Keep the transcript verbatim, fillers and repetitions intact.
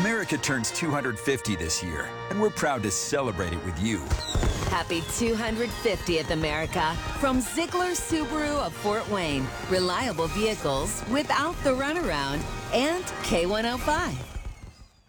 America turns two hundred fifty this year, and we're proud to celebrate it with you. Happy two hundred fiftieth, America, from Ziegler Subaru of Fort Wayne. Reliable vehicles without the runaround, and K one oh five.